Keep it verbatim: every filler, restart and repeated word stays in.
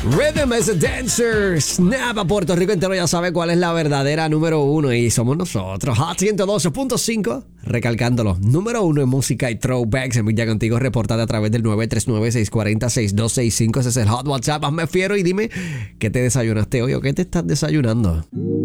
Rhythm is a Dancer. Snap a Puerto Rico entero ya sabe cuál es la verdadera número uno y somos nosotros. Hot ciento doce punto cinco, recalcándolo. Número uno en música y throwbacks. En ya contigo, reportada a través del nueve tres nueve, seis cuatro cero, seis dos seis cinco. Ese es el Hot WhatsApp. Hazme fiero y dime qué te desayunaste hoy o qué te estás desayunando.